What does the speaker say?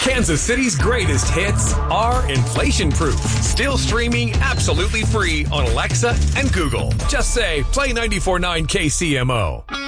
Kansas City's greatest hits are inflation-proof. Still streaming absolutely free on Alexa and Google. Just say, play 94.9 KCMO.